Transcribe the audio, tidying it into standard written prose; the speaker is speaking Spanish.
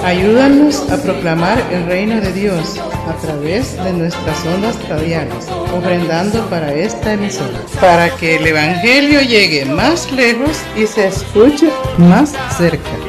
Ayúdanos a proclamar el reino de Dios a través de nuestras ondas radiales, ofrendando para esta emisora, para que el Evangelio llegue más lejos y se escuche más cerca.